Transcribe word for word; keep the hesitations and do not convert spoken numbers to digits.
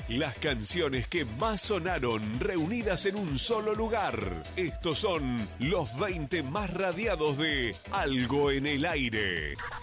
Las canciones que más sonaron reunidas en un solo lugar. Estos son los veinte más radiados de Algo en el Aire.